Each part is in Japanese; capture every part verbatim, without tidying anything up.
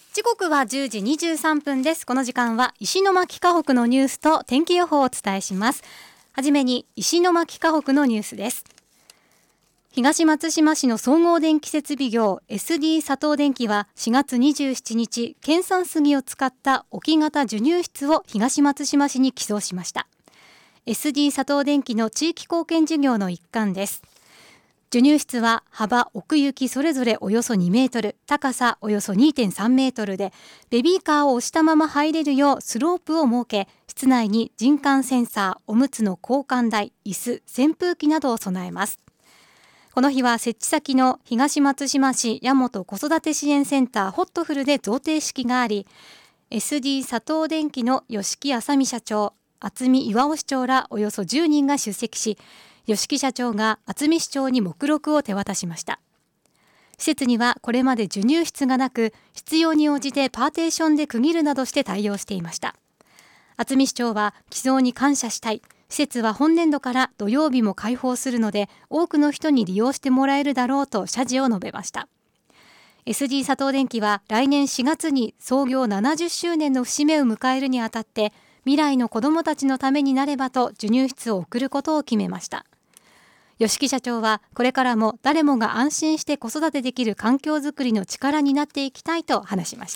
時刻はじゅうじにじゅうさんぷんです。この時間は石巻河北のニュースと天気予報をお伝えします。はじめに石巻河北のニュースです。東松島市の総合電気設備業 エスディー 佐藤電機はしがつにじゅうしちにち、県産杉を使った置き型授乳室を東松島市に寄贈しました。 エスディー 佐藤電機の地域貢献事業の一環です。授乳室は幅奥行きそれぞれおよそにメートル、高さおよそ にてんさんメートルで、ベビーカーを押したまま入れるようスロープを設け、室内に人感センサー、おむつの交換台、椅子、扇風機などを備えます。この日は設置先の東松島市大和子育て支援センターホットフルで贈呈式があり、 エスディー 佐藤電機の吉木麻美社長、渥美岩尾市長らおよそじゅうにんが出席し、吉木社長が渥美市長に目録を手渡しました。施設にはこれまで授乳室がなく、必要に応じてパーテーションで区切るなどして対応していました。渥美市長は寄贈に感謝したい、施設は本年度から土曜日も開放するので多くの人に利用してもらえるだろうと謝辞を述べました。 エスディー 佐藤電機は来年しがつに創業ななじゅっしゅうねんの節目を迎えるにあたって、未来の子どもたちのためになればと授乳室を贈ることを決めました。吉木社長はこれからも誰もが安心して子育てできる環境づくりの力になっていきたいと話しました。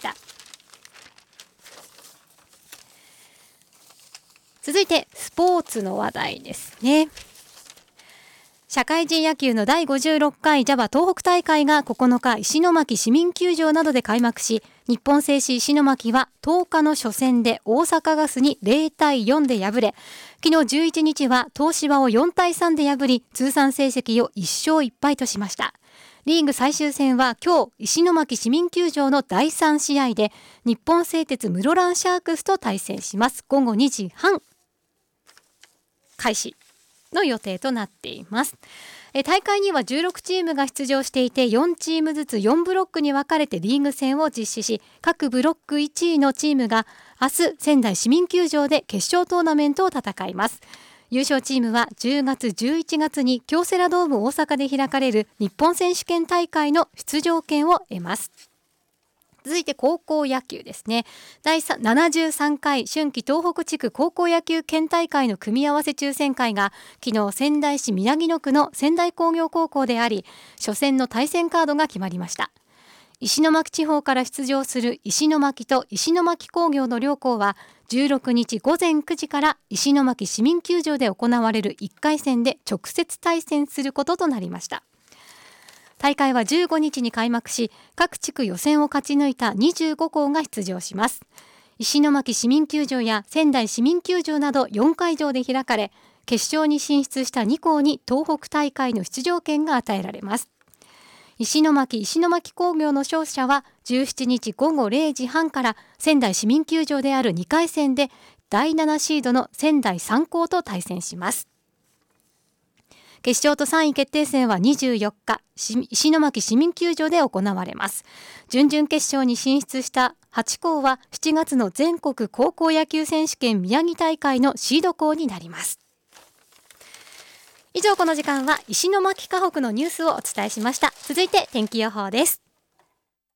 続いてスポーツの話題ですね。社会人野球のだいごじゅうろっかい ジャパ 東北大会がここのか石巻市民球場などで開幕し、日本製紙石巻はとおかの初戦で大阪ガスにゼロたいよんで敗れ、昨日じゅういちにちは東芝をよんたいさんで破り、通算成績をいっしょういっぱいとしました。リーグ最終戦は今日石巻市民球場のだいさんしあいで日本製鉄室蘭シャークスと対戦します。ごごにじはん開始の予定となっています。え大会にはじゅうろくチームが出場していて、よんチームずつよんブロックに分かれてリーグ戦を実施し、各ブロックいちいのチームが明日仙台市民球場で決勝トーナメントを戦います。優勝チームはじゅうがつじゅういちがつに京セラドーム大阪で開かれる日本選手権大会の出場権を得ます。続いて高校野球ですね。だいななじゅうさんかい春季東北地区高校野球県大会の組み合わせ抽選会が昨日仙台市宮城野区の仙台工業高校であり、初戦の対戦カードが決まりました。石巻地方から出場する石巻と石巻工業の両校はじゅうろくにちごぜんくじから石巻市民球場で行われるいっかいせんで直接対戦することとなりました。大会はじゅうごにちに開幕し、各地区予選を勝ち抜いたにじゅうごこうが出場します。石巻市民球場や仙台市民球場などよんかいじょうで開かれ、決勝に進出したにこうに東北大会の出場権が与えられます。石巻石巻工業の勝者はじゅうしちにちごごれいじはんから仙台市民球場であるにかいせんでだいななシードの仙台三高と対戦します。決勝とさんい決定戦はにじゅうよっか石巻市民球場で行われます。準々決勝に進出したはちこうはしちがつの全国高校野球選手権宮城大会のシード校になります。以上、この時間は石巻河北のニュースをお伝えしました。続いて天気予報です。